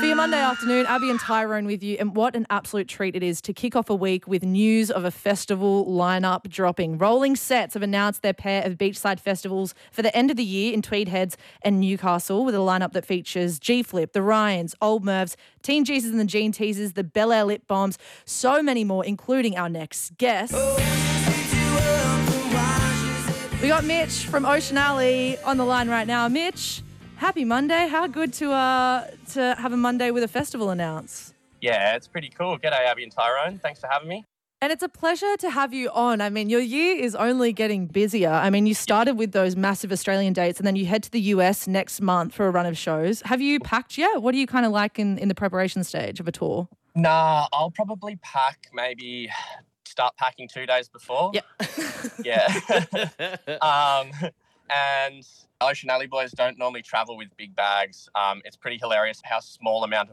For your Monday afternoon, Abby and Tyrone with you, and what an absolute treat it is to kick off a week with news of a festival lineup dropping. Rolling Sets have announced their pair of beachside festivals for the end of the year in Tweed Heads and Newcastle, with a lineup that features G-Flip, the Ryans, Old Mervs, Teen Jesus and the Gene Teasers, the Bel Air Lip Bombs, so many more, including our next guest. We got Mitch from Ocean Alley on the line right now. Mitch, happy Monday. How good to have a Monday with a festival announced. Yeah, it's pretty cool. G'day, Abby and Tyrone. Thanks for having me. And it's a pleasure to have you on. I mean, your year is only getting busier. I mean, you started with those massive Australian dates and then you head to the US next month for a run of shows. Have you packed yet? What are you kind of like in the preparation stage of a tour? Nah, I'll probably start packing 2 days before. Yep. Yeah. And Ocean Alley boys don't normally travel with big bags. It's pretty hilarious how small amount of